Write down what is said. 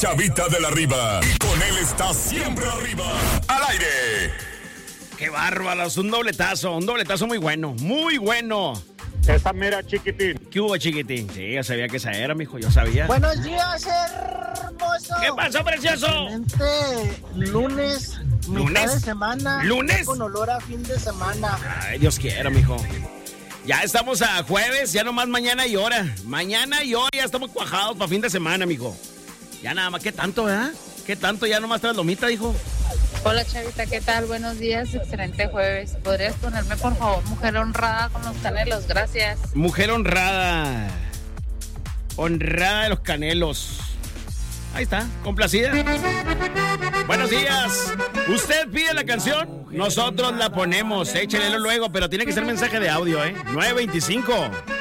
Chavita de la Riva. Y con él está siempre arriba. Al aire. ¡Qué bárbaros! Un dobletazo muy bueno, muy bueno. Esa mera, chiquitín. ¿Qué hubo, chiquitín? Sí, yo sabía que esa era, mijo, yo sabía. Buenos días, hermoso. ¿Qué pasó, precioso? Excelente lunes. Mitad de semana. ¿Lunes? Con olor a fin de semana. Ay, Dios quiera, mijo. Ya estamos a jueves, ya nomás mañana y hora. Mañana y hora ya estamos cuajados para fin de semana, mijo. Ya nada más, ¿qué tanto, verdad? ¿Qué tanto? Ya nomás traes lomita, hijo. Hola, Chavita, ¿qué tal? Buenos días, excelente jueves. ¿Podrías ponerme, por favor, Mujer Honrada con los Canelos? Gracias. Mujer honrada. Honrada de los Canelos. Ahí está, complacida. Buenos días. ¿Usted pide la canción? Nosotros la ponemos. Échenelo luego, pero tiene que ser mensaje de audio, 925